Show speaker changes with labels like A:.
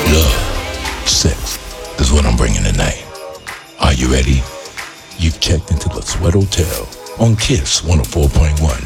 A: Love, sex is what I'm bringing tonight. Are you ready? You've checked into the Sweat Hotel on Kiss 104.1.